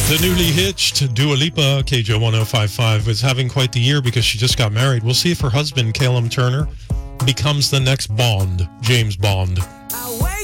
The newly hitched Dua Lipa, KJ 1055, is having quite the year because she just got married. We'll see if her husband, Callum Turner, becomes the next Bond, James Bond. I wake